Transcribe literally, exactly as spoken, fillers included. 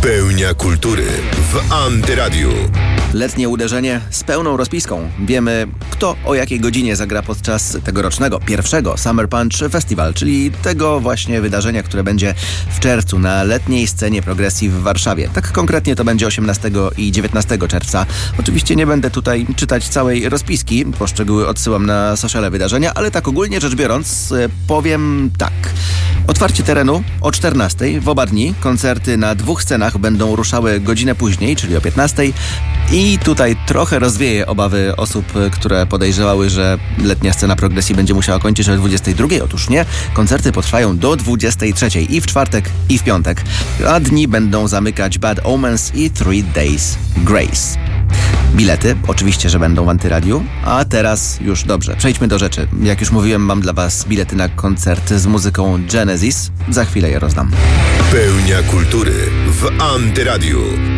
Pełnia kultury w Antyradiu. Letnie uderzenie z pełną rozpiską. Wiemy, kto o jakiej godzinie zagra podczas tegorocznego pierwszego Summer Punch Festival, czyli tego właśnie wydarzenia, które będzie w czerwcu na letniej scenie progresji w Warszawie. Tak konkretnie to będzie osiemnastego i dziewiętnastego czerwca. Oczywiście nie będę tutaj czytać całej rozpiski, poszczegóły odsyłam na sociale wydarzenia, ale tak ogólnie rzecz biorąc powiem tak. Otwarcie terenu o czternastej w oba dni. Koncerty na dwóch scenach będą ruszały godzinę później, czyli o piętnastej. I tutaj trochę rozwieje obawy osób, które podejrzewały, że letnia scena progresji będzie musiała kończyć o dwudziestej drugiej. Otóż nie. Koncerty potrwają do dwudziestej trzeciej i w czwartek, i w piątek. A dni będą zamykać Bad Omens i Three Days Grace. Bilety oczywiście, że będą w Antyradiu, a teraz już dobrze, przejdźmy do rzeczy. Jak już mówiłem, mam dla Was bilety na koncert z muzyką Genesis. Za chwilę je rozdam. Pełnia kultury w Antyradiu.